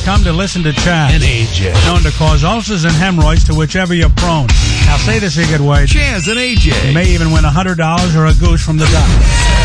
has come to listen to Chaz. And AJ. Known to cause ulcers and hemorrhoids to whichever you're prone. Now say this, you get weight. Chaz and AJ. You may even win $100 or a goose from the doctor.